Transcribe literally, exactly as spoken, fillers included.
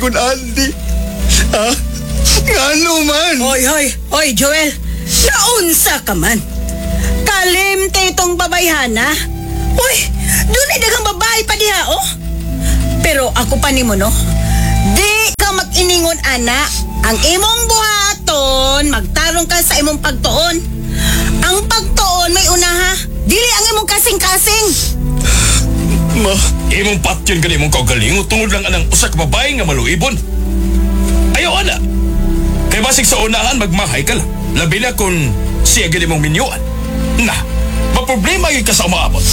kung Andy. Ha? Ngano man? Hoy, hoy, hoy, Joel. Naunsa ka man. Kalimte itong babayhana. Uy, doon ay dagang babae pa diha, oh. Pero ako pa nimo, no? Di ka mag-iningon, ana. Ang imong buhaton, magtarong ka sa imong pagtuon. Ang pagtuon may una, ha? Dili ang imong kasing-kasing. Ma, Imong patyon ka imong kaugalingo tungod lang anang usa ka babae nga maluibon. Ayaw ana. Kay basig sa unahan magmahay ka lang. Labi na kung siya gid imong minyuan. Na, maproblema gyud ka sa umaabot.